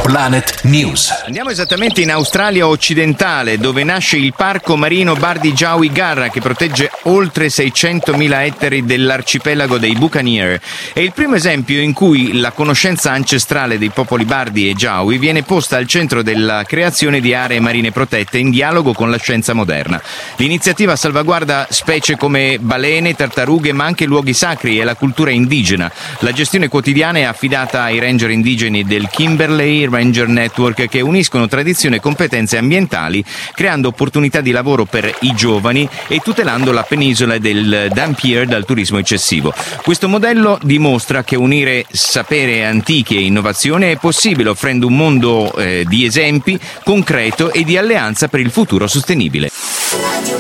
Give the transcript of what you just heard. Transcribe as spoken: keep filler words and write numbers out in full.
Planet News. Andiamo esattamente in Australia occidentale, dove nasce il parco marino Bardi Jawi Garra, che protegge oltre seicentomila ettari dell'arcipelago dei Buccaneer. È il primo esempio in cui la conoscenza ancestrale dei popoli Bardi e Jawi viene posta al centro della creazione di aree marine protette in dialogo con la scienza moderna. L'iniziativa salvaguarda specie come balene, tartarughe, ma anche luoghi sacri e la cultura indigena. La gestione quotidiana è affidata ai ranger indigeni del Kimberley Ranger Network, che uniscono tradizione e competenze ambientali, creando opportunità di lavoro per i giovani e tutelando la penisola del Dampier dal turismo eccessivo. Questo modello dimostra che unire sapere antichi e innovazione è possibile, offrendo un mondo eh, di esempi concreto e di alleanza per il futuro sostenibile.